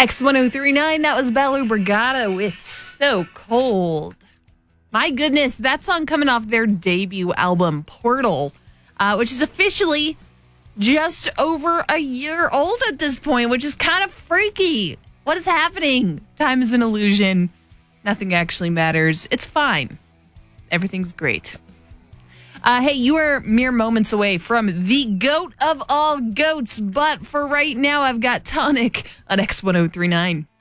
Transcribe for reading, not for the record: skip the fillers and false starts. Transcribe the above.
X1039, that was Bellu Brigada with So Cold. My goodness, that song coming off their debut album, Portal, which is officially just over a year old at this point, which is kind of freaky. What is happening? Time is an illusion. Nothing actually matters. It's fine. Everything's great. Hey, you are mere moments away from the goat of all goats, but for right now, I've got Tonic on X1039.